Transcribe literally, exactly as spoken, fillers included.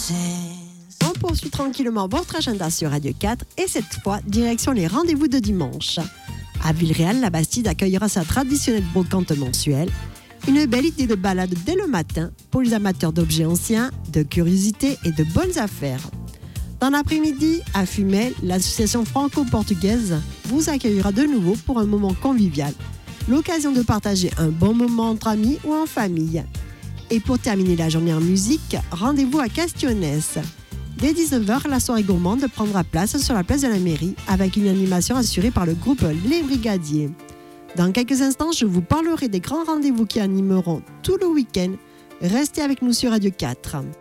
On poursuit tranquillement votre agenda sur Radio quatre et cette fois, direction les rendez-vous de dimanche. À Villeréal, la Bastide accueillera sa traditionnelle brocante mensuelle. Une belle idée de balade dès le matin pour les amateurs d'objets anciens, de curiosités et de bonnes affaires. Dans l'après-midi, à Fumel, l'association franco-portugaise vous accueillera de nouveau pour un moment convivial. L'occasion de partager un bon moment entre amis ou en famille. Et pour terminer la journée en musique, rendez-vous à Castionès. Dès dix-neuf heures, la soirée gourmande prendra place sur la place de la mairie avec une animation assurée par le groupe Les Brigadiers. Dans quelques instants, je vous parlerai des grands rendez-vous qui animeront tout le week-end. Restez avec nous sur Radio quatre.